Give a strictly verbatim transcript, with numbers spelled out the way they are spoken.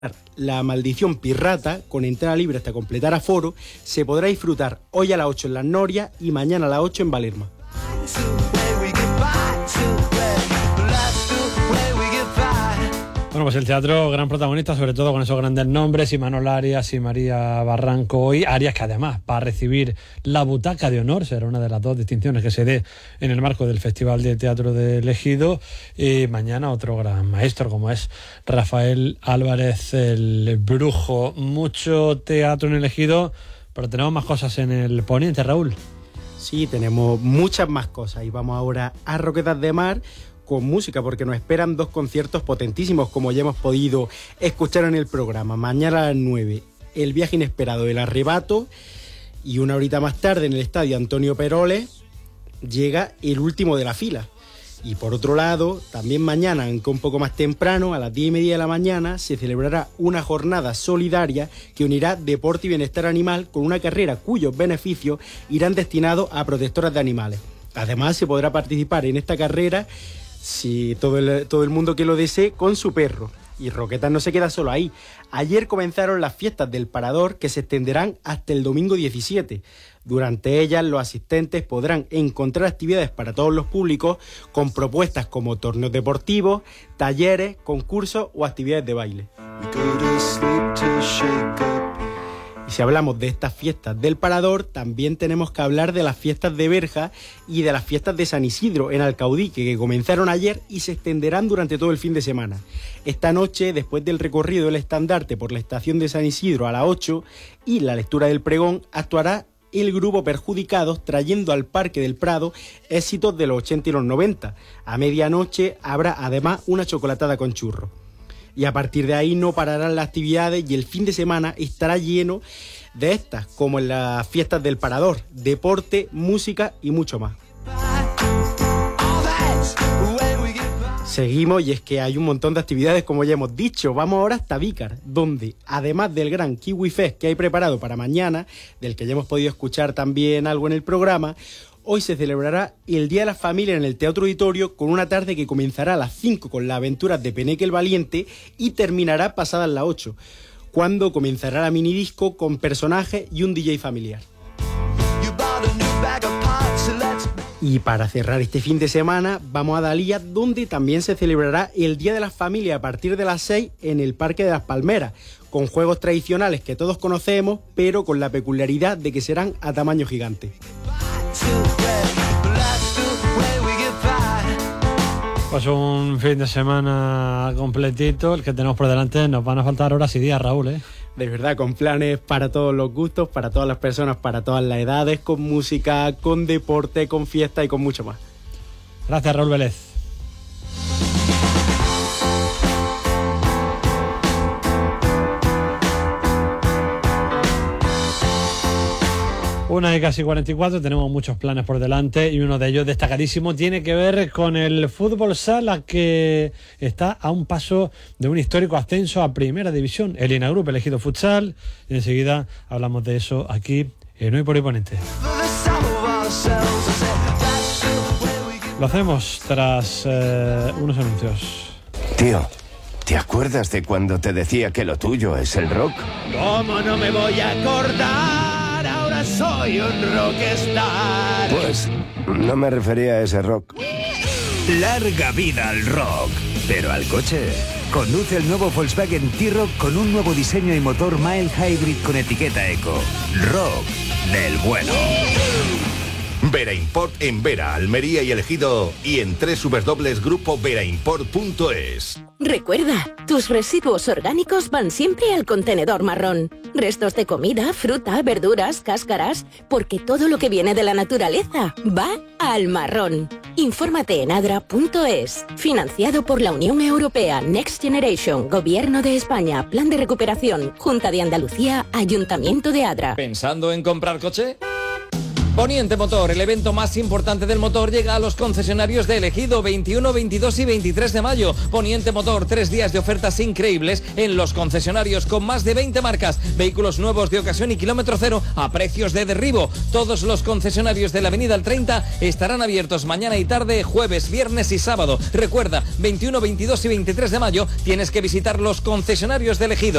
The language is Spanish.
La Maldición Pirrata, con entrada libre hasta completar aforo, se podrá disfrutar hoy a las ocho en Las Norias y mañana a las ocho en Valerma. Bueno, pues el teatro, gran protagonista, sobre todo con esos grandes nombres, Imanol Arias y María Barranco hoy. Arias, que además va a recibir la butaca de honor, será una de las dos distinciones que se dé en el marco del Festival de Teatro de Ejido. Y mañana otro gran maestro, como es Rafael Álvarez, el Brujo. Mucho teatro en el Ejido, pero tenemos más cosas en el Poniente, Raúl. Sí, tenemos muchas más cosas y vamos ahora a Roquetas de Mar con música, porque nos esperan dos conciertos potentísimos, como ya hemos podido escuchar en el programa. Mañana a las nueve, El viaje inesperado del Arrebato, y una horita más tarde en el estadio Antonio Peroles llega El último de la fila. Y por otro lado, también mañana, aunque un poco más temprano, a las diez y media de la mañana, se celebrará una jornada solidaria que unirá deporte y bienestar animal con una carrera cuyos beneficios irán destinados a protectoras de animales. Además, se podrá participar en esta carrera, si todo el, todo el mundo que lo desee, con su perro. Y Roquetas no se queda solo ahí. Ayer comenzaron las fiestas del Parador, que se extenderán hasta el domingo diecisiete. Durante ellas, los asistentes podrán encontrar actividades para todos los públicos, con propuestas como torneos deportivos, talleres, concursos o actividades de baile. Y si hablamos de estas fiestas del Parador, también tenemos que hablar de las fiestas de Berja y de las fiestas de San Isidro en Alcaudique, que comenzaron ayer y se extenderán durante todo el fin de semana. Esta noche, después del recorrido del estandarte por la estación de San Isidro a las ocho y la lectura del pregón, actuará el grupo Perjudicados, trayendo al Parque del Prado éxitos de los ochenta y los noventa. A medianoche habrá además una chocolatada con churros. Y a partir de ahí no pararán las actividades y el fin de semana estará lleno de estas, como en las fiestas del Parador, deporte, música y mucho más. Seguimos, y es que hay un montón de actividades, como ya hemos dicho. Vamos ahora hasta Vícar, donde además del gran Kiwi Fest que hay preparado para mañana, del que ya hemos podido escuchar también algo en el programa, hoy se celebrará el Día de la Familia en el Teatro Auditorio, con una tarde que comenzará a las cinco con las aventuras de Peneque el Valiente y terminará pasadas las ocho, cuando comenzará la minidisco con personajes y un D J familiar. Y para cerrar este fin de semana vamos a Dalía, donde también se celebrará el Día de la Familia a partir de las seis en el Parque de las Palmeras, con juegos tradicionales que todos conocemos, pero con la peculiaridad de que serán a tamaño gigante. Pues un fin de semana completito, el que tenemos por delante. Nos van a faltar horas y días, Raúl, ¿eh? De verdad, con planes para todos los gustos, para todas las personas, para todas las edades, con música, con deporte, con fiesta y con mucho más. Gracias, Raúl Vélez. Una y casi cuarenta y cuatro, tenemos muchos planes por delante y uno de ellos destacadísimo tiene que ver con el fútbol sala, que está a un paso de un histórico ascenso a Primera División. El Ina Group, elegido futsal, y enseguida hablamos de eso aquí en Hoy por Hoy Ponente. Lo hacemos tras eh, unos anuncios. Tío, ¿te acuerdas de cuando te decía que lo tuyo es el rock? ¿Cómo no me voy a acordar? Soy un rockstar. Pues no me refería a ese rock. Larga vida al rock, pero al coche. Conduce el nuevo Volkswagen T-Roc con un nuevo diseño y motor mild hybrid con etiqueta eco. Rock del bueno. Vera Import en Vera, Almería y El Ejido, y en doble u doble u doble u punto grupo vera import punto es. Recuerda, tus residuos orgánicos van siempre al contenedor marrón. Restos de comida, fruta, verduras, cáscaras, porque todo lo que viene de la naturaleza va al marrón. Infórmate en adra punto es. Financiado por la Unión Europea, Next Generation, Gobierno de España, Plan de Recuperación, Junta de Andalucía, Ayuntamiento de Adra. ¿Pensando en comprar coche? Poniente Motor, el evento más importante del motor, llega a los concesionarios de Ejido veintiuno, veintidós y veintitrés de mayo. Poniente Motor, tres días de ofertas increíbles en los concesionarios con más de veinte marcas, vehículos nuevos de ocasión y kilómetro cero a precios de derribo. Todos los concesionarios de la Avenida El treinta estarán abiertos mañana y tarde, jueves, viernes y sábado. Recuerda, veintiuno, veintidós y veintitrés de mayo tienes que visitar los concesionarios de Ejido.